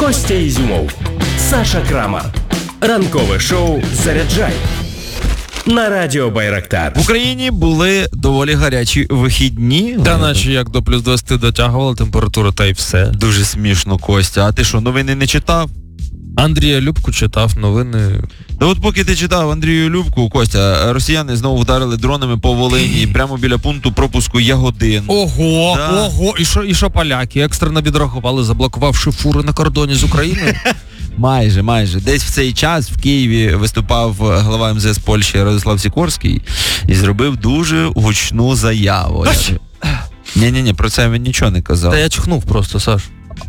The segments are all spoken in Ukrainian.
Костя Ізюмов, Саша Крамар. Ранкове шоу «Заряджай» на радіо Байрактар. В Україні були доволі гарячі вихідні. Та наче як до плюс 20 дотягувала температура, та й все. Дуже смішно, Костя. А ти що, новини не читав? Андрія Любку читав новини. Та от поки ти читав Андрію Любку, Костя, росіяни знову вдарили дронами по Волині прямо біля пункту пропуску Ягодин. Ого, Да. ого, і що поляки екстрено відрахували, заблокувавши фури на кордоні з Україною? Майже. Десь в цей час в Києві виступав глава МЗС Польщі Радослав Сікорський і зробив дуже гучну заяву. Ні, про це він нічого не казав. Та я чхнув просто, Саш.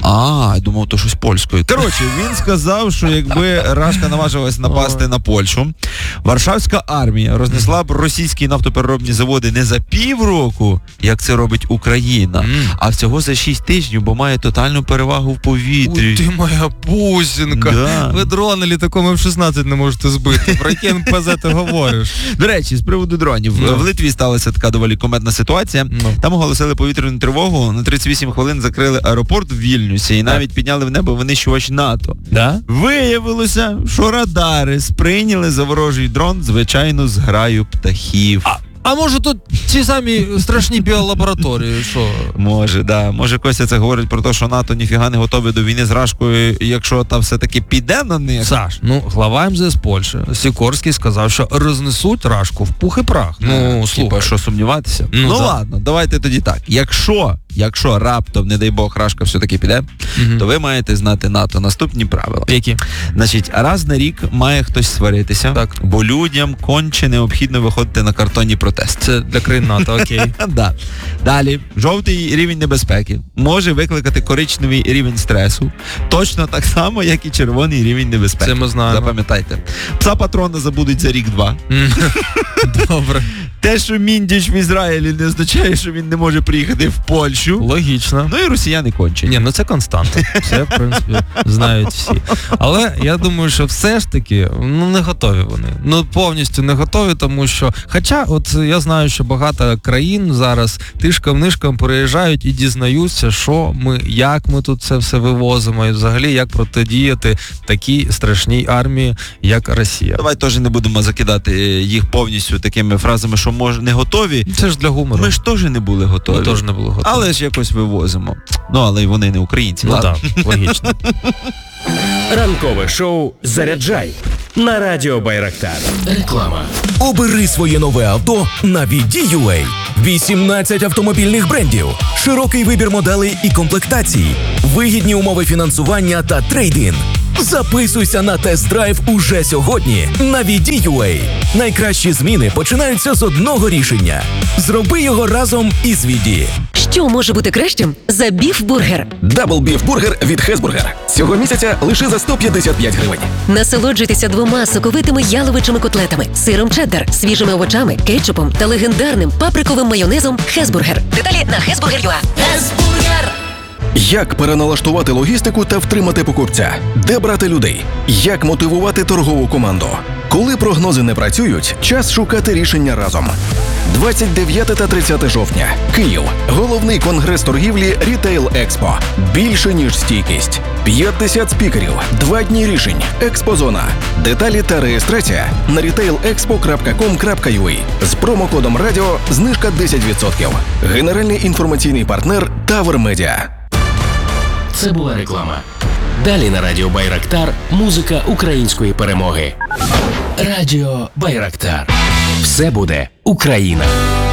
Я думав, то щось польською. Коротше, він сказав, що якби Рашка наважилась напасти на Польщу, Варшавська армія рознесла б російські нафтопереробні заводи не за півроку, як це робить Україна, а всього за 6 тижнів, бо має тотальну перевагу в повітрі. Ой, ти моя бусинка. Да. Ви дрони літаком F-16 не можете збити. Про який НПЗ ти говориш? До речі, з приводу дронів. В Литві сталася така доволі кумедна ситуація. Там оголосили повітряну тривогу, на 38 хвилин закрили аеропорт в Вільнюсі і навіть підняли в небо винищувач НАТО. Да? Виявилося, що радари сприйняли за ворожий дрон звичайну зграю птахів. А може тут ці самі страшні біолабораторії, що? Може, да. Може, Костя це говорить про те, що НАТО ніфіга не готові до війни з Рашкою, якщо та все-таки піде на них. Саш, глава МЗС Польщі Сікорський сказав, що рознесуть Рашку в пух і прах. Слухай. Що сумніватися? Да. Ладно, давайте тоді так. Якщо раптом, не дай Бог, Рашка все-таки піде, то ви маєте знати НАТО наступні правила. Які? Значить, раз на рік має хтось сваритися, так, бо людям конче необхідно виходити на картонні протести. Це для країн НАТО, окей. Да. Далі, жовтий рівень небезпеки може викликати коричневий рівень стресу, точно так само, як і червоний рівень небезпеки. Це ми знаємо. Запам'ятайте. Пса патрона забудуть за рік-два. Добре. Те, що Міндіч в Ізраїлі, не означає, що він не може приїхати в Польщу. Логічно. Ну і росіяни кончені. Ні, це константа. Це, в принципі, знають всі. Але я думаю, що все ж таки, не готові вони. Повністю не готові, тому що, хоча, от я знаю, що багато країн зараз тишком-нишком переїжджають і дізнаються, як ми тут це все вивозимо, і взагалі, як протидіяти такій страшній армії, як Росія. Давай теж не будемо закидати їх повністю такими фразами, що не готові. Це ж для гумору. Ми ж теж не були готові. Ми теж не були готові. Але ж якось вивозимо. Але й вони не українці. Так, логічно. Ранкове шоу «Заряджай» на радіо Байрактар. Реклама. Обери своє нове авто на VD.UA. 18 автомобільних брендів, широкий вибір моделей і комплектацій, вигідні умови фінансування та трейд-ін. Записуйся на тест-драйв уже сьогодні на VD.UA. Найкращі зміни починаються з одного рішення. Зроби його разом із VD. Що може бути кращим за біф-бургер? Дабл-біф-бургер від Хесбургер. Цього місяця лише за 155 гривень. Насолоджуйтеся 2 соковитими яловичими котлетами, сиром чеддер, свіжими овочами, кетчупом та легендарним паприковим майонезом Хесбургер. Деталі на Хесбургер.ua. Хесбургер! Як переналаштувати логістику та втримати покупця? Де брати людей? Як мотивувати торгову команду? Коли прогнози не працюють, час шукати рішення разом. 29 та 30 жовтня. Київ. Головний конгрес торгівлі Retail Expo. Більше, ніж стійкість. 50 спікерів. 2 дні рішень. Експозона. Деталі та реєстрація на retailexpo.com.ua. З промокодом радіо знижка 10%. Генеральний інформаційний партнер Тавер Медіа. Це була реклама. Далі на радіо Байрактар музика української перемоги. Радіо Байрактар. Все буде Україна.